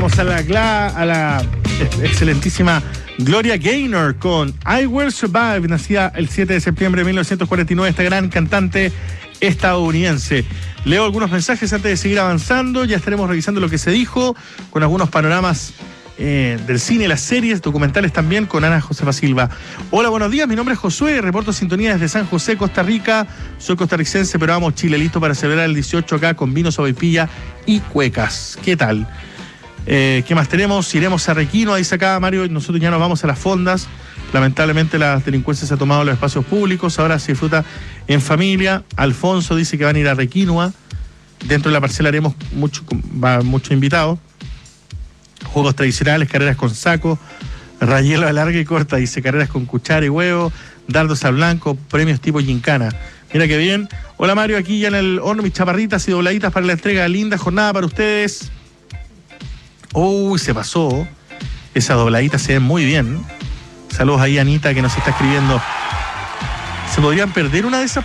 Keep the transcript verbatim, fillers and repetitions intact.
Saludamos a la, a la excelentísima Gloria Gaynor con I Will Survive, nacida el siete de septiembre de mil novecientos cuarenta y nueve, esta gran cantante estadounidense. Leo algunos mensajes antes de seguir avanzando. Ya estaremos revisando lo que se dijo, con algunos panoramas eh, del cine, las series, documentales también, con Ana Josefa Silva. Hola, buenos días, mi nombre es Josué, reporto sintonía desde San José, Costa Rica. Soy costarricense, pero amo Chile, listo para celebrar el dieciocho acá con vino, sopaipilla y cuecas. ¿Qué tal? Eh, ¿Qué más tenemos? Iremos a Requino, dice acá Mario, nosotros ya nos vamos a las fondas. Lamentablemente la delincuencia se ha tomado los espacios públicos, ahora se disfruta en familia. Alfonso dice que van a ir a Requinoa. Dentro de la parcela haremos mucho, va muchos invitados. Juegos tradicionales, carreras con saco, rayelo a larga y corta, dice, carreras con cuchara y huevo, dardos a blanco, premios tipo gincana. Mira qué bien. Hola Mario, aquí ya en el horno, mis chaparritas y dobladitas para la entrega. Linda jornada para ustedes. Uy, se pasó. Esas dobladitas se ven muy bien. Saludos ahí a Anita que nos está escribiendo. ¿Se podrían perder una de esas